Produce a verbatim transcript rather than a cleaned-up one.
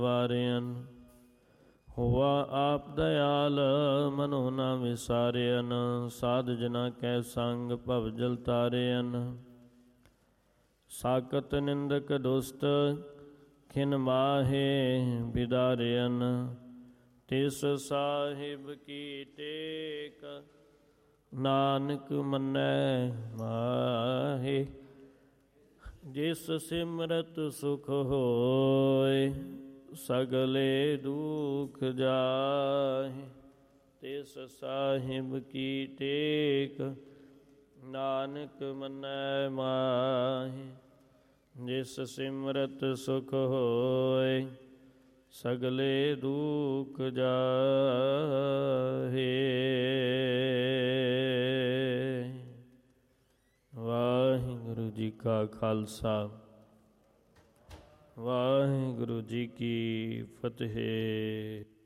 ਵਾਰਿਅਨ ਹੋਵਾ ਆਪ ਦਇਆਲ ਮਨੋ ਨਾ ਵਿਸਾਰਿਅਨ ਸਾਧ ਜਨਾ ਕੈ ਸੰਗ ਭਵ ਜਲ ਤਾਰਿਅਨ ਸਾਕਤ ਨਿੰਦਕ ਦੁਸਤ ਖਿਨ ਮਾਹੇ ਬਿਦਾਰਿਅਨ ਤਿਸ ਸਾਹਿਬ ਕੀ ਟੇਕ ਨਾਨਕ ਮੰਨੈ ਮਾਹੇ ਜਿਸ ਸਿਮਰਤ ਸੁਖ ਹੋਇ ਸਗਲੇ ਦੁਖ ਜਾਹਿ ਤਿਸ ਸਾਹਿਬ ਕੀ ਟੇਕ ਨਾਨਕ ਮੰਨੈ ਮਾਹਿ ਜਿਸ ਸਿਮਰਤ ਸੁਖ ਹੋਇ ਸਗਲੇ ਦੁਖ ਜਾਹਿ। ਵਾਹਿਗੁਰੂ ਜੀ ਕਾ ਖਾਲਸਾ ਵਾਹਿਗੁਰੂ ਜੀ ਕੀ ਫਤਿਹ।